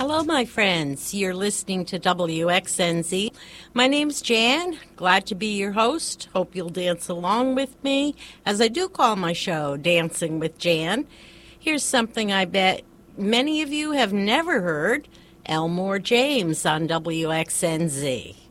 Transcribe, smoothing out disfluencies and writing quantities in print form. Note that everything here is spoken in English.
Hello, my friends. You're listening to WXNZ. My name's Jan. Glad to be your host. Hope you'll dance along with me, as I do call my show Dancing with Jan. Here's something I bet many of you have never heard. Elmore James on WXNZ.